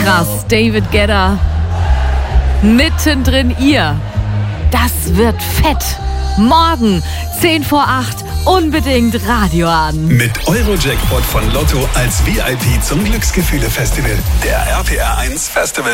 Krass, David Guetta. Mittendrin ihr. Das wird fett. Morgen, 10 vor 8, unbedingt Radio an. Mit Eurojackpot von Lotto als VIP zum Glücksgefühle-Festival. Der RPR 1 Festival